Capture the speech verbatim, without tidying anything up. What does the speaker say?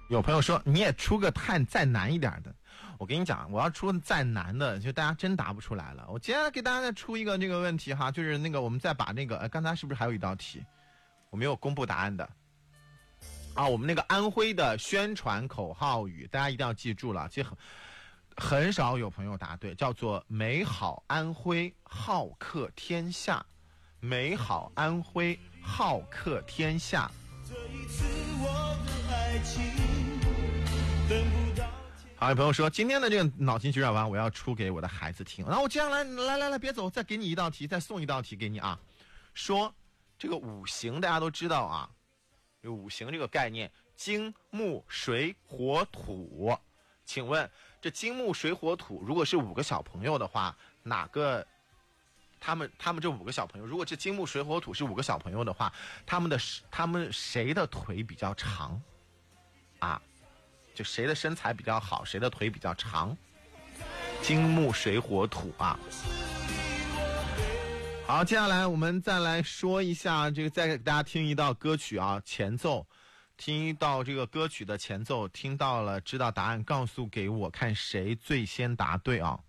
有朋友说你也出个太再难一点的，我跟你讲，我要出再难的，就大家真答不出来了。我接下来给大家再出一个这个问题哈，就是那个我们再把那个，呃，刚才是不是还有一道题，我没有公布答案的啊？我们那个安徽的宣传口号语，大家一定要记住了，其实很很少有朋友答对，叫做美好安徽，好客天下。美好安徽，好客天下。这一次我的爱情等不到。好，有朋友说今天的这个脑筋急转弯我要出给我的孩子听，然后我接下来来来来别走，再给你一道题，再送一道题给你啊。说这个五行大家都知道啊，这个五行这个概念，金木水火土，请问这金木水火土如果是五个小朋友的话，哪个他们他们这五个小朋友，如果这金木水火土是五个小朋友的话，他们的他们谁的腿比较长啊？就谁的身材比较好，谁的腿比较长？金木水火土啊。好，接下来我们再来说一下这个，再给大家听一道歌曲啊，前奏，听一道这个歌曲的前奏，听到了知道答案告诉给我，看谁最先答对啊。